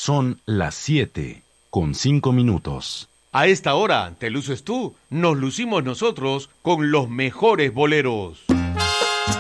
Son las 7:05. A esta hora te luces tú, nos lucimos nosotros con los mejores boleros.